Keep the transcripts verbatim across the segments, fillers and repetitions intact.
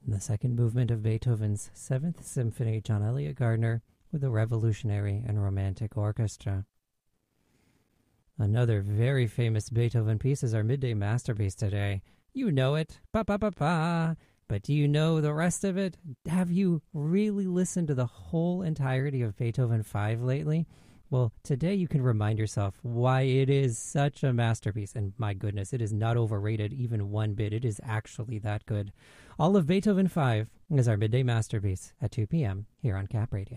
and the second movement of Beethoven's Seventh Symphony, John Elliott Gardner, with the Revolutionary and Romantic Orchestra. Another very famous Beethoven piece is our midday masterpiece today. You know it, ba-ba-ba-ba, but do you know the rest of it? Have you really listened to the whole entirety of Beethoven five lately? Well, today you can remind yourself why it is such a masterpiece. And my goodness, it is not overrated even one bit. It is actually that good. All of Beethoven five is our midday masterpiece at two p.m. here on Cap Radio.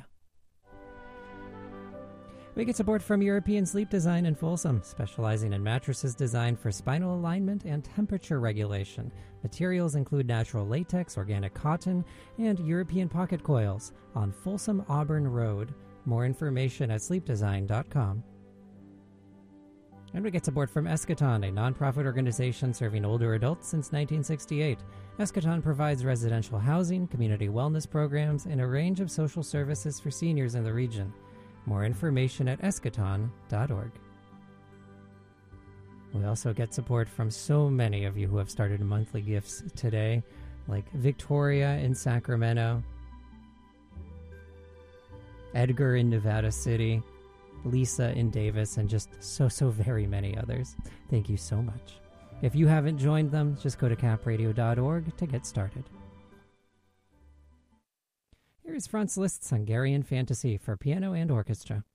We get support from European Sleep Design in Folsom, specializing in mattresses designed for spinal alignment and temperature regulation. Materials include natural latex, organic cotton, and European pocket coils on Folsom Auburn Road. More information at sleep design dot com. And we get support from Eschaton, a nonprofit organization serving older adults since nineteen sixty-eight. Eschaton provides residential housing, community wellness programs, and a range of social services for seniors in the region. More information at eschaton dot org. We also get support from so many of you who have started monthly gifts today, like Victoria in Sacramento, Edgar in Nevada City, Lisa in Davis, and just so, so very many others. Thank you so much. If you haven't joined them, just go to cap radio dot org to get started. Here's Franz Liszt's Hungarian Fantasy for piano and orchestra.